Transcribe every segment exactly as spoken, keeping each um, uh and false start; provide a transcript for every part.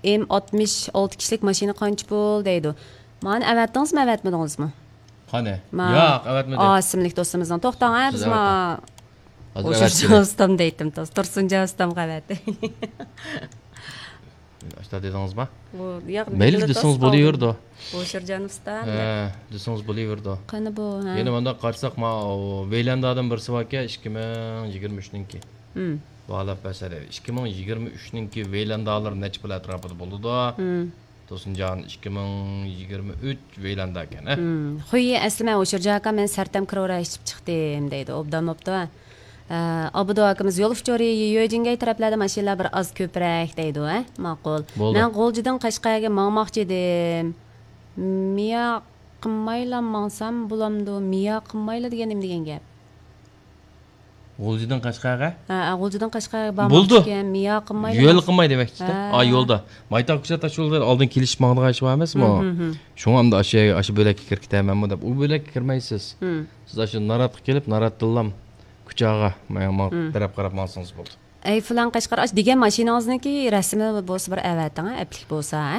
M altmış olti kishilik mashina qancha pul deydi. Mani avatdingizmi, avatmadingizmi? Qani? Yo'q, avatmadim. A ismli do'stimizdan to'xtang, ha, biz ma Hozir o'sha ustam deydim, Tursunjon ustam qavat. Ashta dedingizmi? Bu yo'q, mayli desangiz bo'laverdi. O'shirjon usta. Ha, desangiz bo'laverdi. Qani bu, ha. Yana bunda qarsak, ma Veylandadan birsi borki ikki ming yigirma uch ninki. Hmm. Bağlap məsələ ikki ming yigirma uch ninki Veylandalar neçə pul ətrafında boludu. Hmm. Tosuncan ikki ming yigirma uch Veylanda ekan, ha? Hmm. Xuyi əslində o'shirjon men sartam kirora ishib chiqdim deydi. Obdan obda. Abudo akamiz yo'l uchori yo'jingay taraflarda mashinalar bir oz ko'proq deydi, ha? Ma'qul. Men G'o'ljidan Qashqarga mangmoqchi edim. Miya qilmayla mansam bulamdi. Miya qilmayla deganim degan gap. G'o'ljidan Qashqarga? Ha, G'o'ljidan Qashqarga bormoqchi ekan. Miya qilmayla. Yo'l qilmay demoqchi. A yo'lda. Maytaq kuchata yo'lda oldin kelish maqdiga ish var emasmi? Shunga ham aşı aşı bo'lakka kirib ketamanmi deb. U bo'lakka kirmaysiz. Siz aşı naratga kelib, narat dillam kuchaga men taraf qarab olsangiz bo'ldi. Ay falan Qashqar ash degan mashinangizniki rasmi bo'lsa bir avating, aplik bo'lsa, ha.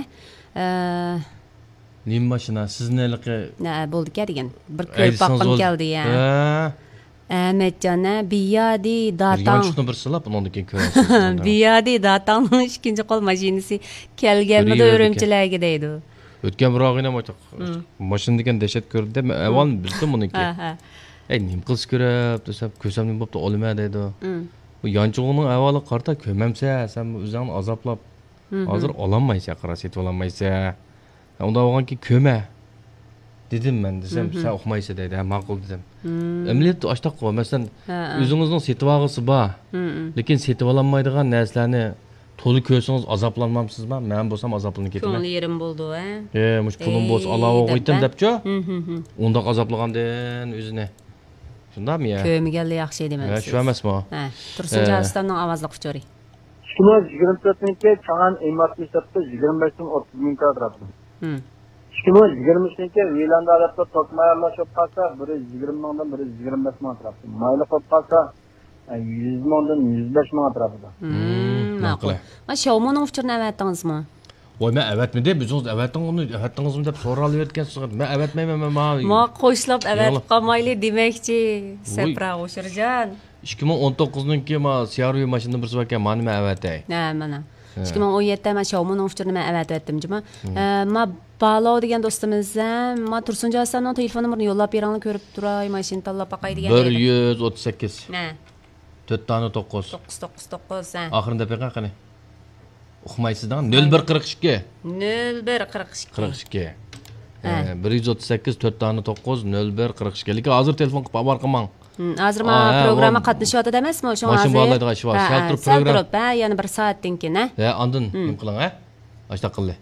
Nim mashina sizniki? Na, bo'ldi-ka degan. Bir ko'rib boqqim keldi ya. Ahmetcan, biyadi datang. Yo'qni bir silab undan keyin ko'rasiz. Biyadi datangning ikkinchi qo'l mashinasi kelganmidi Urumchilarga deydi. O'tgan birog'ina mashina degan dahshat ko'rdim. Avval bildim buniki. Ey, nim qilish kerak desam, ko'samning bo'pti olma deydi. Bu yanchug'ning avvali qarta ko'mamsa, sen o'zingni azoblab hozir ololmaysan, qara setib ololmaysan. Unda olganki ko'ma dedim men desam, sen o'qimaysan deydi. Ha, ma'qul dedim. Emliyat ashtaq qo'y. Masalan, o'zingizning setib olg'isi bor. Lekin setib ololmaydigan narsalarni to'li ko'rsangiz azoblanmamsizmi? Men bo'lsam azoblanib ketaman. Ko'ngli yerim bo'ldi, ha. E, mush pulim bo'lsa Alloh qo'ydim debchi. Unda azoblagandan o'zini. Shundami ya? Ko'miganlar yaxshi demaysiz. Ha, shu emasmi? Ha, Tursunjon ustamning ovozli quchori. ikki ming yigirma to'rt ninki Chang'an Emat hisobda yigirma besh ming o'ttiz ming kvadratli. Hmm. ikki ming yigirma uch ninki Veylanda adatda tokmayarlashib qolsa, biri yigirma mingdan biri yigirma besh ming atrofida. Mayli qolib qolsa yuz mingdan yuz besh ming atrofida. Hmm, ma'qul. Ma Xiaomi'ning uchirini avatdingizmi? Voy, men avatmidi, bizingiz avatdingizmi, avatdingizmi deb so'ralib yotgansiz. Men avatmayman, men ma. Ma qo'shlab avatib qolmayli demakchi. Sepra o'shirjon. ikki ming o'n to'qqiz ninki ma Xiaomi mashinani birisi ekan, meni men avatay. Ha, mana. ikki ming o'n yedida men Xiaomi'ning uchirini men avatib etdimmi? Ma Balo degan do'stimizdan ma Tursunjon ustaning telefon nomerini yo'llab beringlar, ko'rib turay, mashina tanlab boqay degan. bir yuz o'ttiz sakkiz. Ha. to'rt dona to'qqiz. to'qqiz to'qqiz to'qqiz, ha. Oxirida beqa qani? Uqmaysizdan nol bir qirq ikki. nol bir qirq ikki. qirq ikki. bir yuz o'ttiz sakkiz to'rt dona to'qqiz nol bir qirq ikki. Lekin hozir telefon qilib olib borqaman. Hozir men programma qatnashyapti emasmi? O'sha hozir. Mashina bog'laydigan ish bor. Shelter program. Ha, yana bir soatdan keyin, ha. Ha, andin nim qiling, ha? Ashta qildi.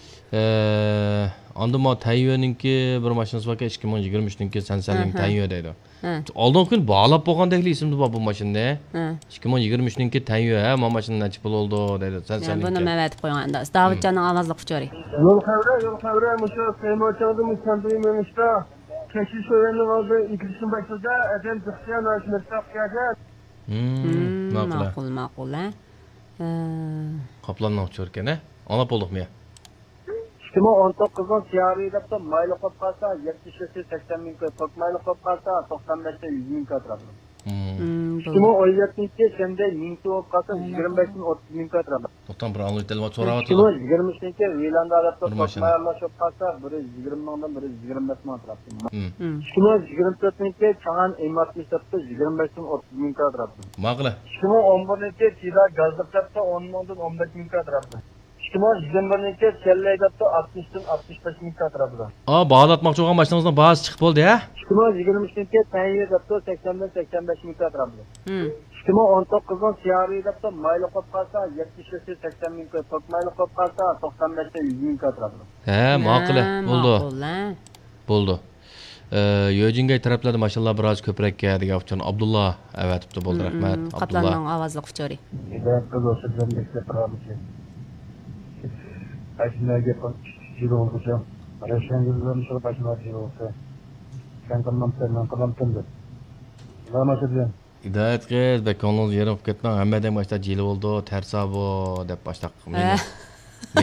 Eh, andin mo Tayyoninki bir mashinasi bor, ikki ming yigirma uch ninki Sansaling Tayyo deydi. Oldin kun bog'lab bo'lgandek ismni bor bu mashinada. ikki ming yigirma uch ninki Tayyo, ha, mo mashina necha pul oldi deydi Sansaling. Buni men aytib qo'yaman. Davudjonning ovozli quchori. Yo'l xavra, yo'l xavra, musho Semochog'da mustandim ishda. Kechish o'yinning oldi ikkinchi başida adam ixtiyon ashmashtab kelgan. Hmm, ma'qul, ma'qul, ha. Qoplanmoq ekan, ha? Olib oldikmi? ikki ming o'n to'qqizning Xiaomi'da mayli qolib qolsa yetmish sakson ming kvadrat, mayli qolib qolsa to'qson besh yuz ming kvadrat. ikki ming o'n yettinchi senda ming olib qolsa yigirma besh ming o'ttiz ming kvadrat. To'xtam bir anglab telefon so'rayapti. ikki ming yigirma uchinchi Veylanda adatda topmayarlashib qolsa biri yigirma mingdan biri yigirma besh ming atrofida. ikki ming yigirma to'rtinchi Chang'an Emat hisobda yigirma besh ming o'ttiz ming kvadrat. Ma'qul. ikki ming o'n birinchi Chida Gazdaxda o'n mingdan o'n besh ming kvadrat. ikki ming yigirma birinchi Kellayda oltmishdan oltmish besh ming kvadratda. A, bağlatmoqchi bo'lgan mashinangizdan bahs chiqib bo'ldi, ha? ikki ming yigirma uchinchi Tayyada saksondan sakson besh ming kvadratda. ikki ming o'n to'qqizning Xiaomi'da mayli qolib qolsa yetmish sakson ming kvadrat, mayli qolib qolsa to'qson besh yuz ming kvadratda. Ha, ma'qul. Bo'ldi. Bo'ldi. Yo'jingay taraflarda mashinalar biroz ko'proq degan uchun Abdullah avatibdi, bo'ldi, rahmat. Abdullah. Qaplanning ovozli quchori. Aşinaga jiro olsa, rashangizni shu başına jiro olsa. Sen qilmamsan, men qilmamsan deb. Nima Hidayat qiz, bekonlar yerim ketdi. Hammadan boshqa jilo bo'ldi, tarsa bu deb boshqa.